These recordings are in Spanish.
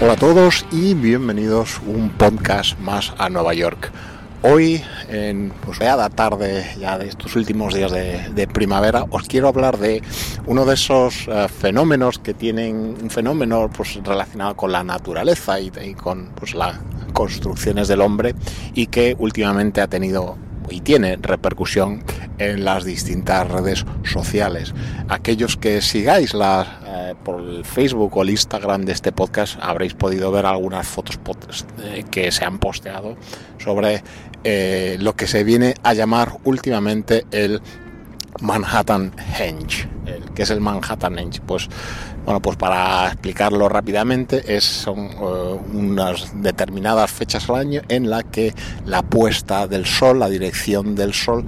Hola a todos y bienvenidos un podcast más a Nueva York. Hoy, en veada tarde ya de estos últimos días de primavera, os quiero hablar de uno de esos fenómenos que tienen un fenómeno relacionado con la naturaleza y con las construcciones del hombre, y que últimamente ha tenido y tiene repercusión en las distintas redes sociales. Aquellos que sigáis por el Facebook o el Instagram de este podcast habréis podido ver algunas fotos que se han posteado sobre lo que se viene a llamar últimamente el Manhattanhenge. ¿Qué es el Manhattanhenge? Pues para explicarlo rápidamente, son unas determinadas fechas al año en la que la puesta del sol, la dirección del sol,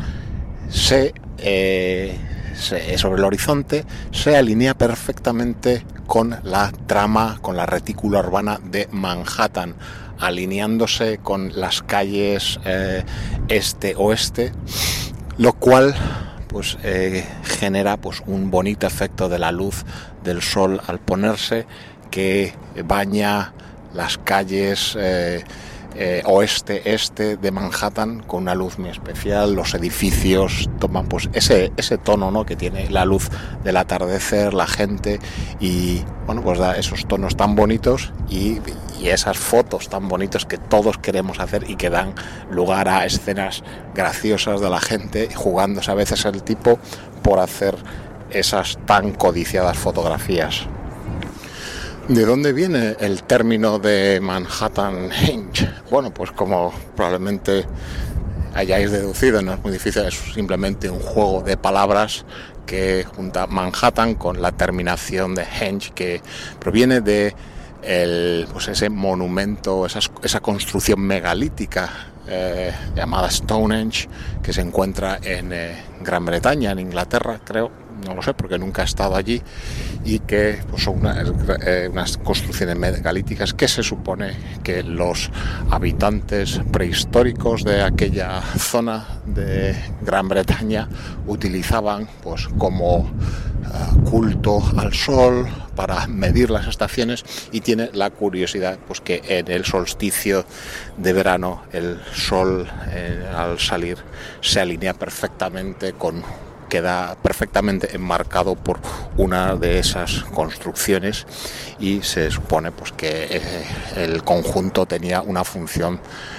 sobre el horizonte se alinea perfectamente con la trama, con la retícula urbana de Manhattan, alineándose con las calles este-oeste, lo cual genera un bonito efecto de la luz del sol al ponerse, que baña las calles oeste-este de Manhattan con una luz muy especial. Los edificios toman ese tono, ¿no?, que tiene la luz del atardecer, la gente, y da esos tonos tan bonitos y esas fotos tan bonitos que todos queremos hacer y que dan lugar a escenas graciosas de la gente jugándose a veces el tipo por hacer esas tan codiciadas fotografías. ¿De dónde viene el término de Manhattanhenge? Como probablemente hayáis deducido, no es muy difícil, es simplemente un juego de palabras que junta Manhattan con la terminación de henge, que proviene de ese monumento, esa construcción megalítica llamada Stonehenge, que se encuentra en Gran Bretaña, en Inglaterra, creo. No lo sé porque nunca he estado allí, y que son unas construcciones megalíticas que se supone que los habitantes prehistóricos de aquella zona de Gran Bretaña utilizaban como culto al sol para medir las estaciones, y tiene la curiosidad que en el solsticio de verano el sol al salir se alinea perfectamente queda perfectamente enmarcado por una de esas construcciones, y se supone que el conjunto tenía una función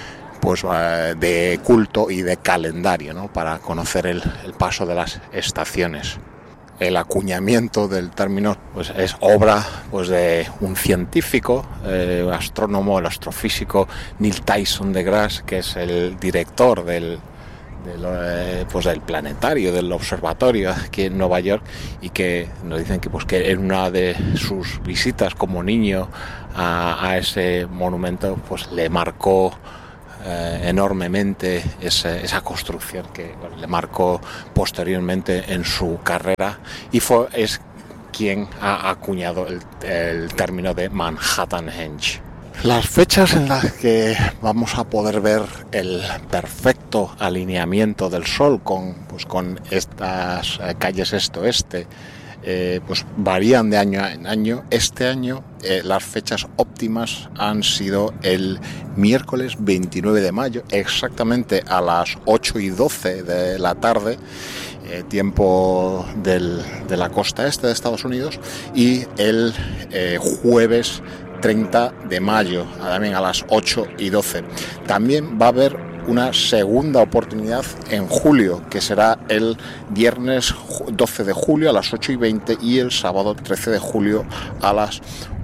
de culto y de calendario, ¿no?, para conocer el paso de las estaciones. El acuñamiento del término es obra de un científico, astrónomo, el astrofísico Neil Tyson deGrasse, que es el director del planetario, del observatorio aquí en Nueva York, y que nos dicen que en una de sus visitas como niño a ese monumento le marcó enormemente esa construcción, que le marcó posteriormente en su carrera, y es quien ha acuñado el término de Manhattanhenge. Las fechas en las que vamos a poder ver el perfecto alineamiento del sol con estas calles este-oeste varían de año en año. Este año las fechas óptimas han sido el miércoles 29 de mayo, exactamente a las 8:12 de la tarde, tiempo de la costa este de Estados Unidos, y el jueves 30 de mayo, también a las 8:12. También va a haber una segunda oportunidad en julio, que será el viernes 12 de julio a las 8:20 y el sábado 13 de julio a las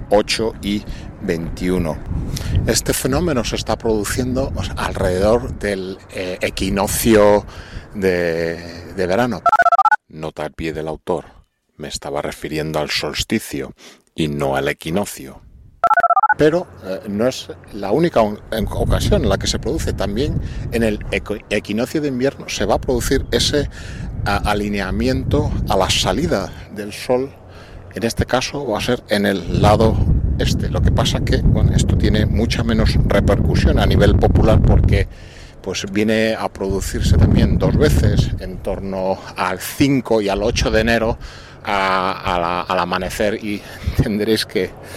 8:21. Este fenómeno se está produciendo alrededor del equinoccio de verano. Nota al pie del autor: me estaba refiriendo al solsticio y no al equinoccio. Pero no es la única ocasión en la que se produce. También en el equinoccio de invierno se va a producir ese alineamiento a la salida del sol. En este caso va a ser en el lado este. Lo que pasa que esto tiene mucha menos repercusión a nivel popular, porque viene a producirse también dos veces, en torno al 5 y al 8 de enero al amanecer, y tendréis que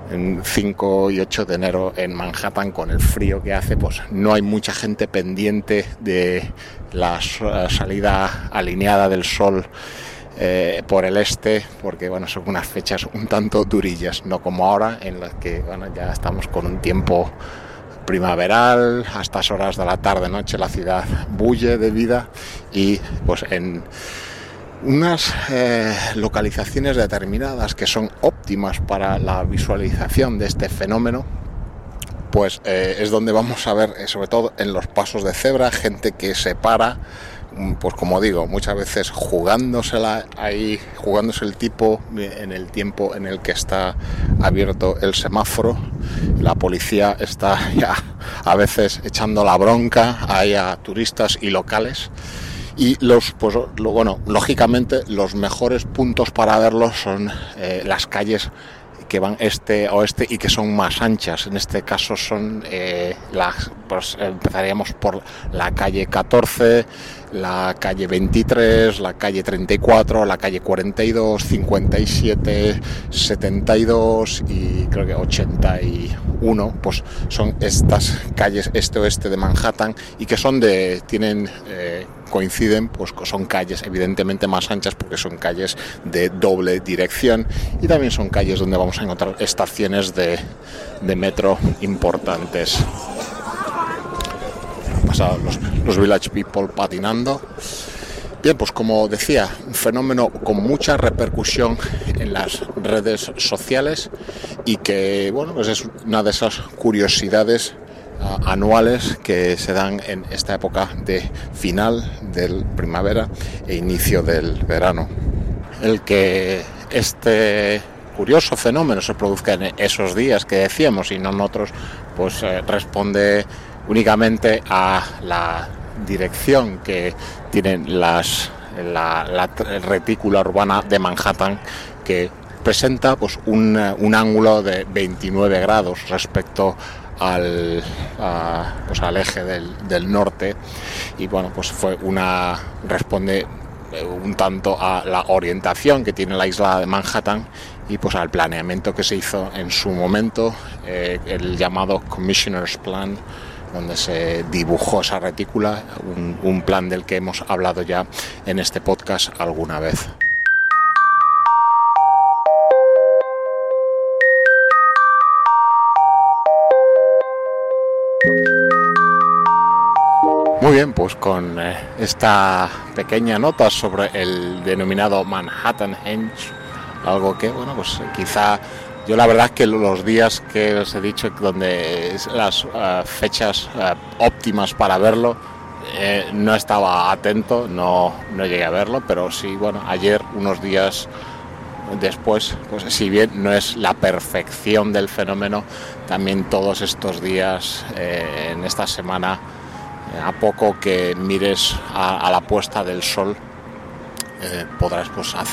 en 5 y 8 de enero en Manhattan, con el frío que hace, pues no hay mucha gente pendiente de la salida alineada del sol por el este, porque bueno, son unas fechas un tanto durillas, no como ahora en las que bueno, ya estamos con un tiempo primaveral. A estas horas de la tarde-noche la ciudad bulle de vida, y pues en unas localizaciones determinadas que son óptimas para la visualización de este fenómeno, pues es donde vamos a ver, sobre todo en los pasos de cebra, gente que se para, pues como digo, muchas veces jugándosela ahí, jugándose el tipo en el tiempo en el que está abierto el semáforo. La policía está ya a veces echando la bronca ahí a turistas y locales. Y lógicamente los mejores puntos para verlos son las calles que van este-oeste y que son más anchas. En este caso son empezaríamos por la calle 14, la calle 23, la calle 34, la calle 42, 57, 72 y creo que 81, pues son estas calles este-oeste de Manhattan, y que coinciden, pues son calles evidentemente más anchas porque son calles de doble dirección, y también son calles donde vamos a encontrar estaciones de metro importantes. Pasados los Village People patinando. Bien, pues como decía, un fenómeno con mucha repercusión en las redes sociales, y que bueno, pues es una de esas curiosidades anuales que se dan en esta época de final del primavera e inicio del verano. El que este curioso fenómeno se produzca en esos días que decíamos y no en otros, pues responde únicamente a la dirección que tienen la retícula urbana de Manhattan, que presenta pues un ángulo de 29 grados respecto al eje del norte, y bueno, pues responde un tanto a la orientación que tiene la isla de Manhattan y pues al planeamiento que se hizo en su momento, el llamado Commissioner's Plan, donde se dibujó esa retícula, un plan del que hemos hablado ya en este podcast alguna vez. Muy bien, pues con esta pequeña nota sobre el denominado Manhattan Henge, algo que, bueno, pues quizá yo la verdad es que los días que os he dicho donde las fechas óptimas para verlo, no estaba atento, no llegué a verlo, pero sí, bueno, ayer, unos días después, pues si bien no es la perfección del fenómeno, también todos estos días en esta semana, a poco que mires a la puesta del sol, podrás pues hacer